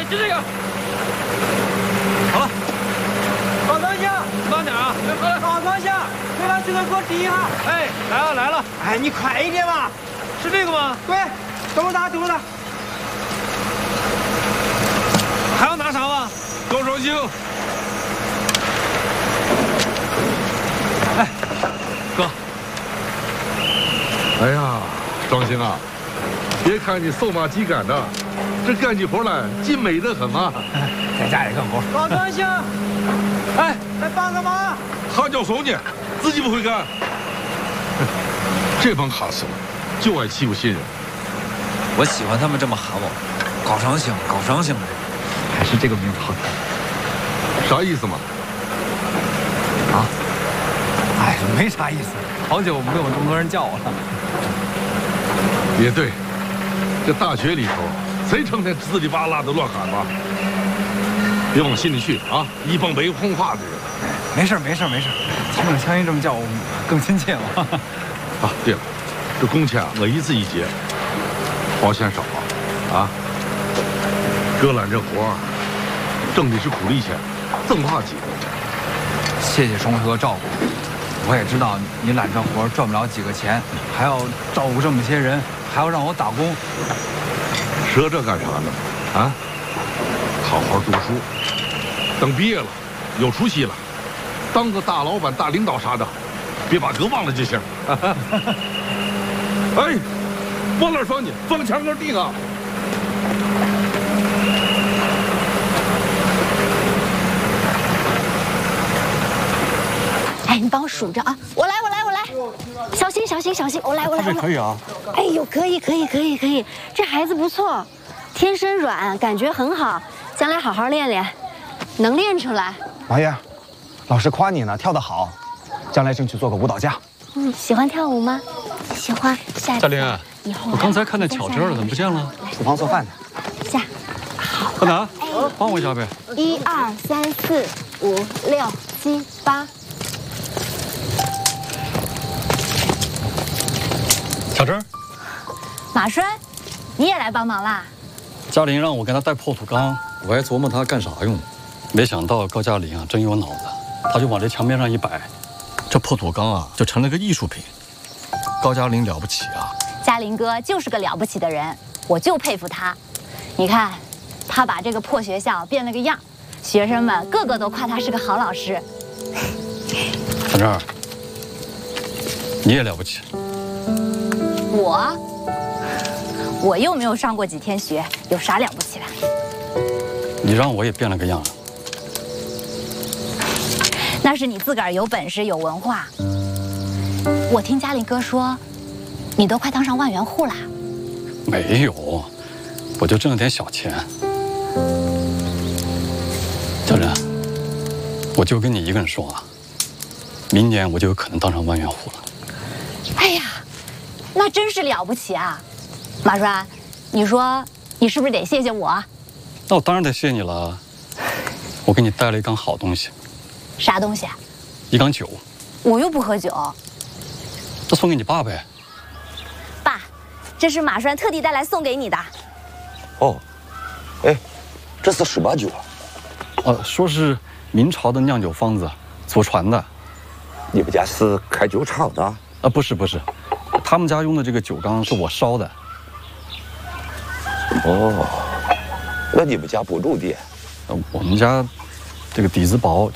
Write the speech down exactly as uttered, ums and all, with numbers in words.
哎，就这个。好了， 好方向， 慢点啊！哎，好了， 好方向，别把这个给我抵一下。 哎，来了来了。 哎，你快一点嘛！ 是这个吗？ 对，等着打，等着打。 还要拿啥吗？多双星。哎，哥。 哎呀，庄星啊，别看你瘦马鸡赶的，这干起活来劲美得很啊！ 在家里干活。 好方向。 哎， 来帮个忙。 哈教授呢，自己不会干。这帮哈斯就爱欺负新人。 我喜欢他们这么喊我，高尚星，高尚星的。 还是这个名字好听。 啥意思嘛？ 啊？哎，没啥意思，好久没有这么多人叫我了。 也对，这大学里头，谁成天滋里哇啦的乱喊嘛？别往心里去啊！一帮没空话的人。 没事没事没事，听着枪音这么叫，我更亲切了。 啊，对了，这工钱啊，我一次一结，花钱少啊！啊，哥揽这活儿，挣的是苦力钱，挣怕几个？ 谢谢双辉哥照顾，我也知道你揽这活赚不了几个钱，还要照顾这么些人，还要让我打工。 说这干啥呢？啊，好好读书，等毕业了，有出息了，当个大老板、大领导啥的，别把哥忘了就行。哎，往哪放去？放墙根地啊！ 哎，你帮我数着啊！我来，我来，我来！小心，小心，小心！我来，我来，我来！ 可以啊！ 哎呦，可以，可以，可以，可以！这孩子不错，天生软，感觉很好，将来好好练练，能练出来。 王爷，老师夸你呢，跳得好，将来争取做个舞蹈家。 嗯，喜欢跳舞吗？喜欢。下嘉玲， 以后我刚才看那巧珍了，怎么不见了？ 厨房做饭呢。 下。 柯南，帮我一下呗。 一二三四五六七八。 巧珍， 马栓，你也来帮忙啦？ 嘉玲让我给她带破土缸，我还琢磨她干啥用，没想到高嘉玲啊真有脑子，她就往这墙边上一摆，这破土缸啊就成了个艺术品。高嘉玲了不起啊！ 嘉玲哥就是个了不起的人，我就佩服他。你看，他把这个破学校变了个样，学生们个个都夸他是个好老师。 巧珍，你也了不起。 我，我又没有上过几天学，有啥了不起的？ 你让我也变了个样。 那是你自个儿有本事有文化。我听嘉玲哥说，你都快当上万元户啦。 没有，我就挣了点小钱。小珍，我就跟你一个人说啊，明年我就有可能当上万元户了。 哎呀，那真是了不起啊！马栓，你说你是不是得谢谢我？ 那我当然得谢你了。我给你带了一缸好东西。 啥东西？ 一缸酒。 我又不喝酒。 那送给你爸呗。 爸，这是马栓特地带来送给你的。 哦，哎，这是什么酒啊？ 呃，说是明朝的酿酒方子，祖传的。 你们家是开酒厂的？ 啊，不是不是，他们家用的这个酒缸是我烧的。 哦，那你们家不种地？ 呃，我们家这个底子薄，